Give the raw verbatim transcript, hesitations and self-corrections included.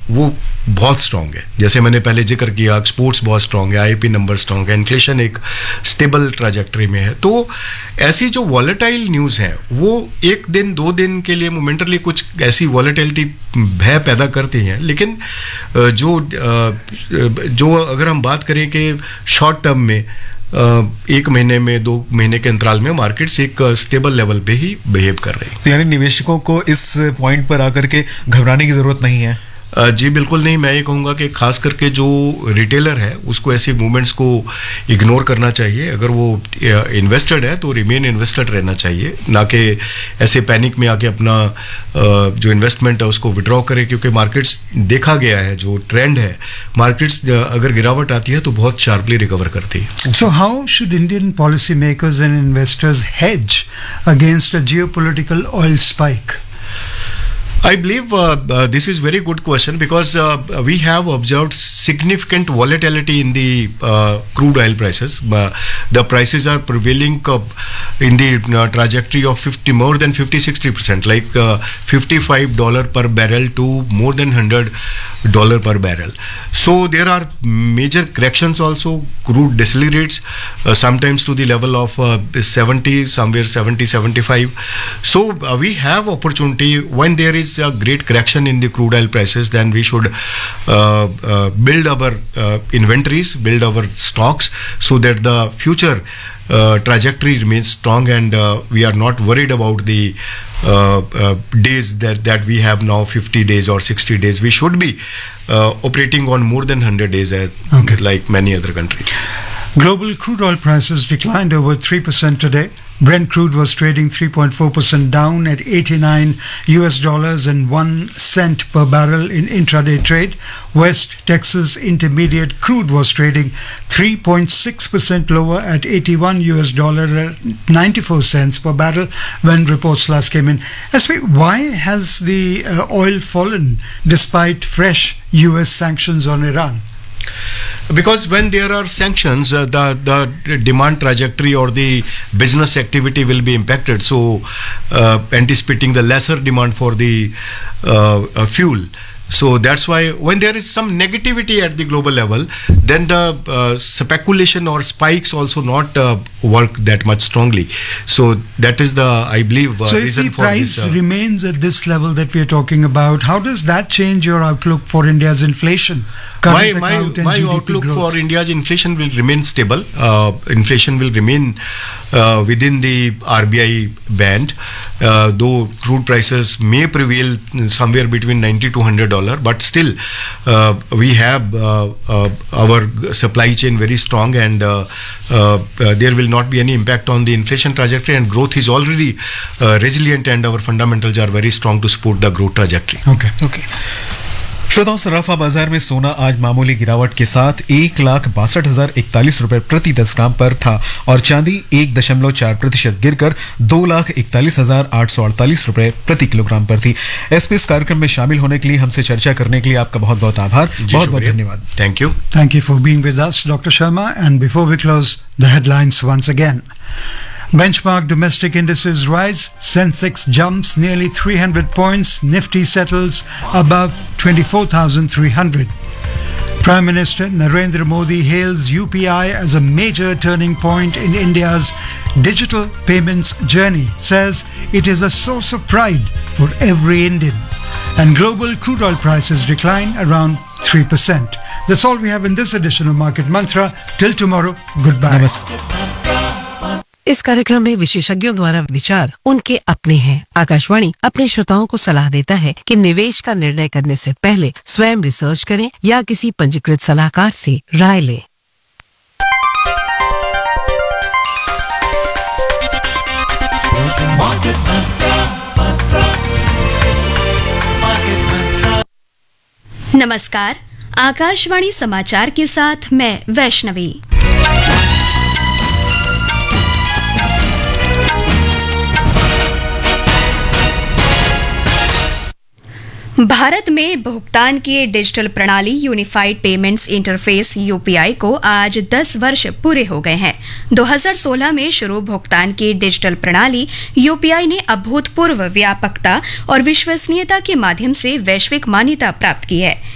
वो बहुत स्ट्रांग है। जैसे मैंने पहले जिक्र किया, एक्सपोर्ट्स बहुत स्ट्रांग है, आईपी नंबर स्ट्रांग है, इन्फ्लेशन एक स्टेबल ट्रैजेक्टरी में है। तो ऐसी जो वॉलेटाइल न्यूज़ है वो एक दिन दो दिन के लिए मोमेंटली कुछ ऐसी वॉलेटिलिटी भय पैदा करती हैं, लेकिन जो जो अगर हम बात करें कि शॉर्ट टर्म में एक महीने में दो महीने के अंतराल में मार्केट्स एक स्टेबल लेवल पे ही बिहेव कर रहे हैं। तो यानी निवेशकों को इस पॉइंट पर आकर के घबराने की जरूरत नहीं है? जी बिल्कुल नहीं। मैं ये कहूँगा कि खास करके जो रिटेलर है उसको ऐसी मूवमेंट्स को इग्नोर करना चाहिए। अगर वो इन्वेस्टेड है तो रिमेन इन्वेस्टेड रहना चाहिए, ना कि ऐसे पैनिक में आके अपना जो इन्वेस्टमेंट है उसको विड्रॉ करे, क्योंकि मार्केट्स देखा गया है जो ट्रेंड है, मार्केट्स अगर गिरावट आती है तो बहुत शार्पली रिकवर करती है। So how should Indian policy makers and investors hedge against a geopolitical oil spike? I believe uh, uh, this is very good question because uh, we have observed significant volatility in the uh, crude oil prices. Uh, the prices are prevailing uh, in the uh, trajectory of fifty more than fifty sixty percent, like uh, fifty-five dollars per barrel to more than one hundred dollars per barrel. So there are major corrections also. Crude decelerates uh, sometimes to the level of uh, seventy, somewhere seventy, seventy-five. So uh, we have opportunity when there is a great correction in the crude oil prices, then we should uh, uh, build our uh, inventories, build our stocks, so that the future uh, trajectory remains strong, and uh, we are not worried about the uh, uh, days that, that we have now, fifty days or sixty days. We should be uh, operating on more than one hundred days as, okay, like many other countries. Global crude oil prices declined over three percent today. Brent crude was trading three point four percent down at eighty-nine U S dollars and one cent per barrel in intraday trade. West Texas Intermediate crude was trading three point six percent lower at eighty-one U S dollar ninety-four cents per barrel when reports last came in. S V, why has the uh, oil fallen despite fresh U S sanctions on Iran? Because when there are sanctions, uh, the the demand trajectory or the business activity will be impacted. So, uh, anticipating the lesser demand for the uh, uh, fuel. So that's why when there is some negativity at the global level, then the uh, speculation or spikes also not uh, work that much strongly. So that is the, I believe, uh, so if reason the for price this, uh, remains at this level that we are talking about, how does that change your outlook for India's inflation? My, my, my outlook growth? for India's inflation will remain stable. Uh, inflation will remain uh, within the R B I band, uh, though crude prices may prevail somewhere between ninety to one hundred dollars, but still uh, we have uh, uh, our supply chain very strong, and uh, uh, uh, there will not be any impact on the inflation trajectory, and growth is already uh, resilient, and our fundamentals are very strong to support the growth trajectory. Okay. Okay. श्रोताओं, सराफा बाजार में सोना आज मामूली गिरावट के साथ एक लाख बासठ हजार इकतालीस रुपए प्रति दस ग्राम पर था और चांदी एक दशमलव चार प्रतिशत गिरकर दो लाख इकतालीस हजार आठ सौ अड़तालीस रुपए प्रति किलोग्राम पर थी। एसपी इस कार्यक्रम में शामिल होने के लिए, हमसे चर्चा करने के लिए आपका बहुत बहुत आभार, बहुत बहुत धन्यवाद। Thank you thank you for being with us doctor Sharma. And before we close the headlines once again. Benchmark domestic indices rise. Sensex jumps nearly three hundred points. Nifty settles above twenty-four thousand three hundred. Prime Minister Narendra Modi hails U P I as a major turning point in India's digital payments journey. Says it is a source of pride for every Indian. And global crude oil prices decline around three percent. That's all we have in this edition of Market Mantra. Till tomorrow, goodbye. इस कार्यक्रम में विशेषज्ञों द्वारा विचार उनके अपने हैं। आकाशवाणी अपने श्रोताओं को सलाह देता है कि निवेश का निर्णय करने से पहले स्वयं रिसर्च करें या किसी पंजीकृत सलाहकार से राय लें। नमस्कार, आकाशवाणी समाचार के साथ मैं वैष्णवी। भारत में भुगतान की डिजिटल प्रणाली यूनिफाइड पेमेंट्स इंटरफेस यूपीआई को आज दस वर्ष पूरे हो गए हैं। दो हज़ार सोलह में शुरू भुगतान की डिजिटल प्रणाली यूपीआई ने अभूतपूर्व व्यापकता और विश्वसनीयता के माध्यम से वैश्विक मान्यता प्राप्त की है।